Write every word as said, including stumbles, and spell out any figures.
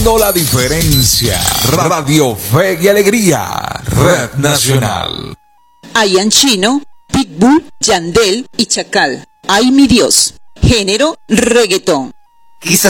marcando la diferencia. Radio Fe y Alegría, Red Nacional. Ian Chino, Pitbull, Yandel y Chacal. Ay mi Dios. Género reggaetón. Quizás